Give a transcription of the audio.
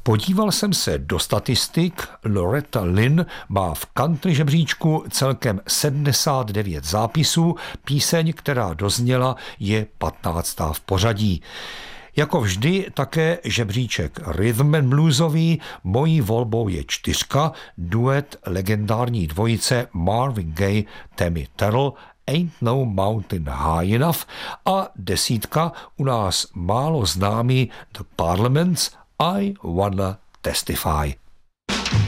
Podíval jsem se do statistik. Loretta Lynn má v country žebříčku celkem 79 zápisů. Píseň, která dozněla, je 15. v pořadí. Jako vždy také žebříček rhythm and bluesový, mojí volbou je 4, duet legendární dvojice Marvin Gaye, Tammy Terrell, Ain't No Mountain High Enough a 10 u nás málo známý The Parliaments, I Wanna Testify.